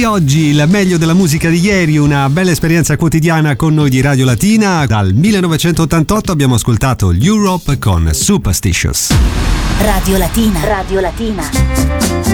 oggi il meglio della musica di ieri, una bella esperienza quotidiana con noi di Radio Latina. Dal 1988 abbiamo ascoltato l'Europe con Superstitious. Radio Latina. Radio Latina.